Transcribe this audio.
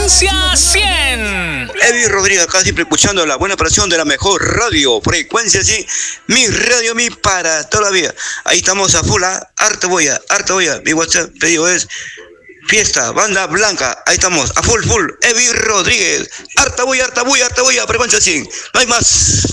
frecuencia 100. Evi Rodríguez acá siempre escuchando la buena operación de la mejor radio, frecuencia 100, mi radio, mi para toda la vida. Ahí estamos a full, harta boya, mi WhatsApp pedido es Fiesta, Banda Blanca, ahí estamos, a full, Evi Rodríguez, harta boya, frecuencia 100, no hay más.